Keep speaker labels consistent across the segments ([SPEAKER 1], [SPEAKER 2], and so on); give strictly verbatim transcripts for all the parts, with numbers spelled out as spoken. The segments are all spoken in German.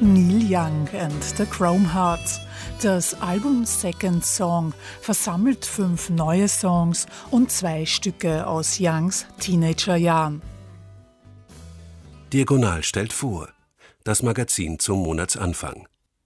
[SPEAKER 1] Neil Young and the Chrome Hearts. Das Album Second Song versammelt fünf neue Songs und zwei Stücke aus Youngs Teenagerjahren.
[SPEAKER 2] Diagonal stellt vor, das Magazin zum Monatsanfang.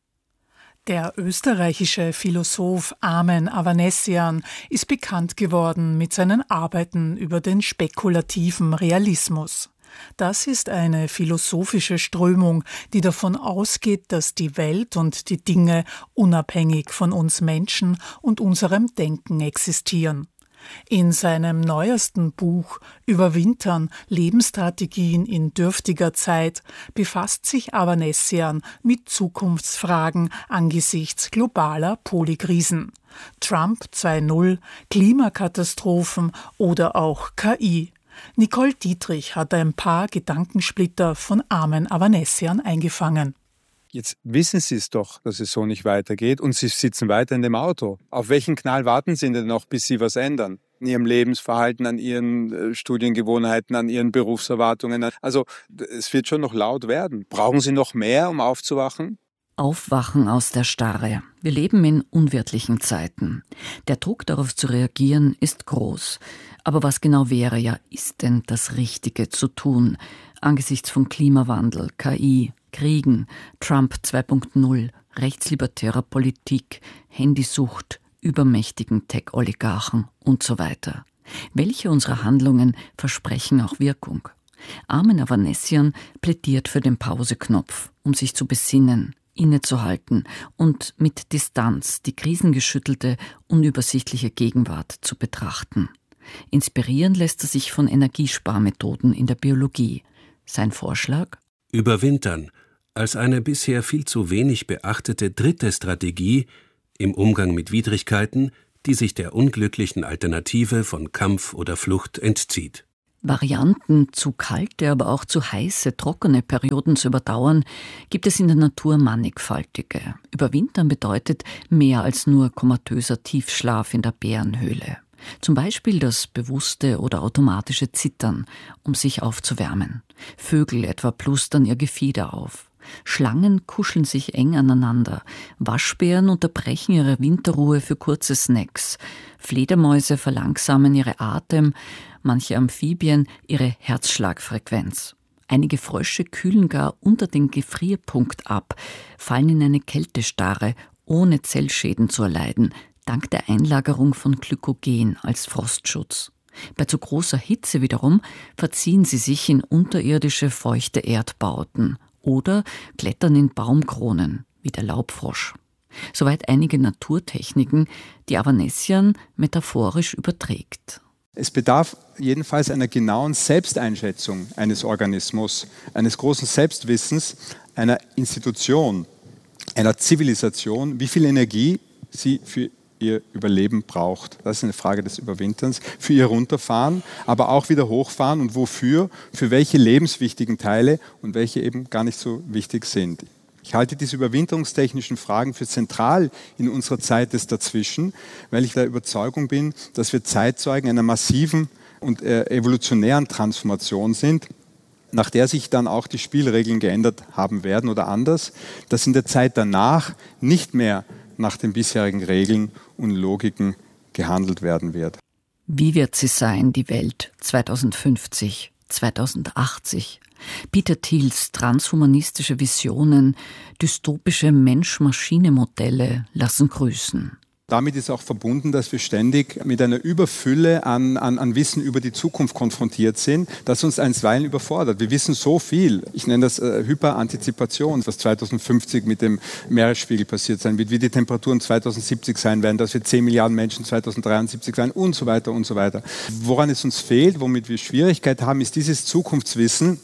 [SPEAKER 1] Der österreichische Philosoph Armen Avanesian ist bekannt geworden mit seinen Arbeiten über den spekulativen Realismus. Das ist eine philosophische Strömung, die davon ausgeht, dass die Welt und die Dinge unabhängig von uns Menschen und unserem Denken existieren. In seinem neuesten Buch Überwintern – Lebensstrategien in dürftiger Zeit befasst sich Avanesian mit Zukunftsfragen angesichts globaler Polykrisen. Trump zwei Punkt null, Klimakatastrophen oder auch K I. Nicole Dietrich hat ein paar Gedankensplitter von Armen Avanesian eingefangen.
[SPEAKER 3] Jetzt wissen Sie es doch, dass es so nicht weitergeht und Sie sitzen weiter in dem Auto. Auf welchen Knall warten Sie denn noch, bis Sie was ändern? An Ihrem Lebensverhalten, an Ihren Studiengewohnheiten, an Ihren Berufserwartungen. Also es wird schon noch laut werden. Brauchen Sie noch mehr, um aufzuwachen?
[SPEAKER 4] Aufwachen aus der Starre. Wir leben in unwirtlichen Zeiten. Der Druck, darauf zu reagieren, ist groß. Aber was genau wäre, ja, ist denn das Richtige zu tun? Angesichts von Klimawandel, K I, Kriegen, Trump zwei Punkt null, rechtslibertärer Politik, Handysucht, übermächtigen Tech-Oligarchen und so weiter. Welche unserer Handlungen versprechen auch Wirkung? Armen Avanesian plädiert für den Pauseknopf, um sich zu besinnen, innezuhalten und mit Distanz die krisengeschüttelte, unübersichtliche Gegenwart zu betrachten. Inspirieren lässt er sich von Energiesparmethoden in der Biologie. Sein Vorschlag?
[SPEAKER 2] Überwintern als eine bisher viel zu wenig beachtete dritte Strategie im Umgang mit Widrigkeiten, die sich der unglücklichen Alternative von Kampf oder Flucht entzieht.
[SPEAKER 4] Varianten, zu kalte, aber auch zu heiße, trockene Perioden zu überdauern, gibt es in der Natur mannigfaltige. Überwintern bedeutet mehr als nur komatöser Tiefschlaf in der Bärenhöhle. Zum Beispiel das bewusste oder automatische Zittern, um sich aufzuwärmen. Vögel etwa plustern ihr Gefieder auf. Schlangen kuscheln sich eng aneinander. Waschbären unterbrechen ihre Winterruhe für kurze Snacks. Fledermäuse verlangsamen ihre Atem, manche Amphibien ihre Herzschlagfrequenz. Einige Frösche kühlen gar unter den Gefrierpunkt ab, fallen in eine Kältestarre, ohne Zellschäden zu erleiden, dank der Einlagerung von Glykogen als Frostschutz. Bei zu großer Hitze wiederum verziehen sie sich in unterirdische feuchte Erdbauten oder klettern in Baumkronen, wie der Laubfrosch. Soweit einige Naturtechniken, die Avanesian metaphorisch überträgt.
[SPEAKER 3] Es bedarf jedenfalls einer genauen Selbsteinschätzung eines Organismus, eines großen Selbstwissens, einer Institution, einer Zivilisation, wie viel Energie sie für ihr Überleben braucht. Das ist eine Frage des Überwinterns. Für ihr Runterfahren, aber auch wieder hochfahren und wofür, für welche lebenswichtigen Teile und welche eben gar nicht so wichtig sind. Ich halte diese überwinterungstechnischen Fragen für zentral in unserer Zeit des Dazwischen, weil ich der Überzeugung bin, dass wir Zeitzeugen einer massiven und evolutionären Transformation sind, nach der sich dann auch die Spielregeln geändert haben werden oder anders, dass in der Zeit danach nicht mehr nach den bisherigen Regeln und Logiken gehandelt werden wird.
[SPEAKER 4] Wie wird sie sein, die Welt zweitausendfünfzig, zweitausendachtzig? Peter Thiels transhumanistische Visionen, dystopische Mensch-Maschine-Modelle lassen grüßen.
[SPEAKER 3] Damit ist auch verbunden, dass wir ständig mit einer Überfülle an, an, an Wissen über die Zukunft konfrontiert sind, das uns einstweilen überfordert. Wir wissen so viel. Ich nenne das äh, Hyperantizipation, was zweitausendfünfzig mit dem Meeresspiegel passiert sein wird, wie die Temperaturen zweitausendsiebzig sein werden, dass wir zehn Milliarden Menschen zweitausenddreiundsiebzig sein und so weiter und so weiter. Woran es uns fehlt, womit wir Schwierigkeit haben, ist dieses Zukunftswissen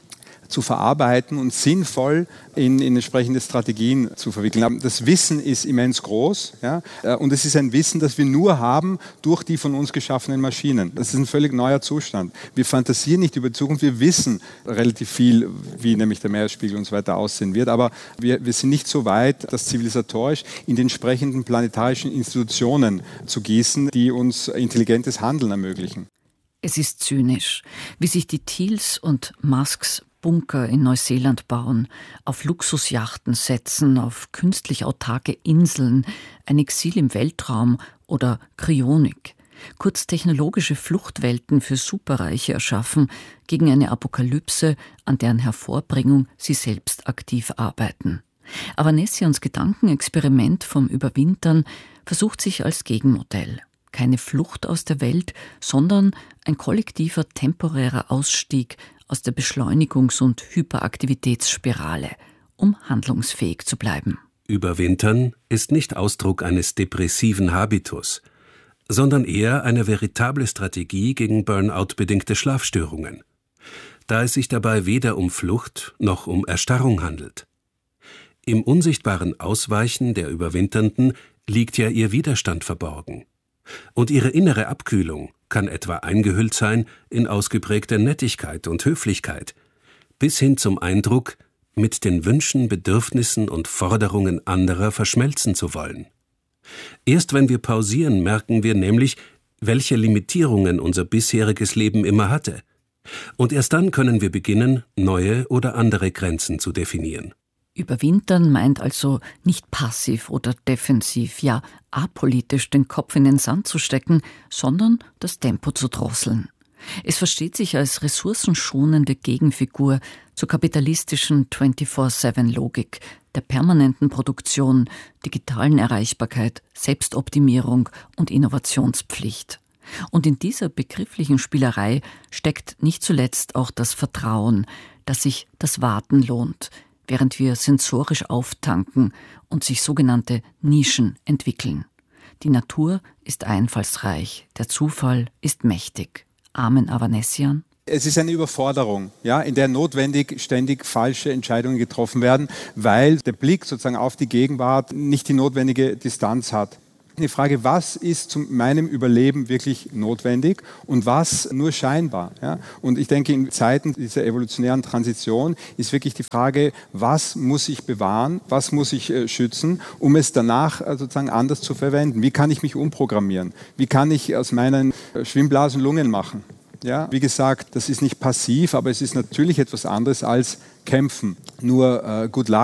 [SPEAKER 3] zu verarbeiten und sinnvoll in, in entsprechende Strategien zu verwickeln. Das Wissen ist immens groß, ja, und es ist ein Wissen, das wir nur haben durch die von uns geschaffenen Maschinen. Das ist ein völlig neuer Zustand. Wir fantasieren nicht über die Zukunft, wir wissen relativ viel, wie nämlich der Meeresspiegel und so weiter aussehen wird, aber wir, wir sind nicht so weit, das zivilisatorisch in den entsprechenden planetarischen Institutionen zu gießen, die uns intelligentes Handeln ermöglichen.
[SPEAKER 4] Es ist zynisch, wie sich die Thiels und Musks Bunker in Neuseeland bauen, auf Luxusjachten setzen, auf künstlich autarke Inseln, ein Exil im Weltraum oder Kryonik. Kurz technologische Fluchtwelten für Superreiche erschaffen, gegen eine Apokalypse, an deren Hervorbringung sie selbst aktiv arbeiten. Avanessians Gedankenexperiment vom Überwintern versucht sich als Gegenmodell. Keine Flucht aus der Welt, sondern ein kollektiver temporärer Ausstieg aus der Beschleunigungs- und Hyperaktivitätsspirale, um handlungsfähig zu bleiben.
[SPEAKER 2] Überwintern ist nicht Ausdruck eines depressiven Habitus, sondern eher eine veritable Strategie gegen Burnout-bedingte Schlafstörungen, da es sich dabei weder um Flucht noch um Erstarrung handelt. Im unsichtbaren Ausweichen der Überwinternden liegt ja ihr Widerstand verborgen. Und ihre innere Abkühlung kann etwa eingehüllt sein in ausgeprägte Nettigkeit und Höflichkeit, bis hin zum Eindruck, mit den Wünschen, Bedürfnissen und Forderungen anderer verschmelzen zu wollen. Erst wenn wir pausieren, merken wir nämlich, welche Limitierungen unser bisheriges Leben immer hatte. Und erst dann können wir beginnen, neue oder andere Grenzen zu definieren.
[SPEAKER 4] Überwintern meint also nicht passiv oder defensiv, ja apolitisch den Kopf in den Sand zu stecken, sondern das Tempo zu drosseln. Es versteht sich als ressourcenschonende Gegenfigur zur kapitalistischen vierundzwanzig sieben Logik, der permanenten Produktion, digitalen Erreichbarkeit, Selbstoptimierung und Innovationspflicht. Und in dieser begrifflichen Spielerei steckt nicht zuletzt auch das Vertrauen, dass sich das Warten lohnt, während wir sensorisch auftanken und sich sogenannte Nischen entwickeln. Die Natur ist einfallsreich, der Zufall ist mächtig. Amen, Avanessian.
[SPEAKER 3] Es ist eine Überforderung, ja, in der notwendig ständig falsche Entscheidungen getroffen werden, weil der Blick sozusagen auf die Gegenwart nicht die notwendige Distanz hat. Die Frage, was ist zu meinem Überleben wirklich notwendig und was nur scheinbar? Ja? Und ich denke, in Zeiten dieser evolutionären Transition ist wirklich die Frage, was muss ich bewahren, was muss ich äh, schützen, um es danach äh, sozusagen anders zu verwenden? Wie kann ich mich umprogrammieren? Wie kann ich aus meinen äh, Schwimmblasen Lungen machen? Ja? Wie gesagt, das ist nicht passiv, aber es ist natürlich etwas anderes als kämpfen. Nur äh, gut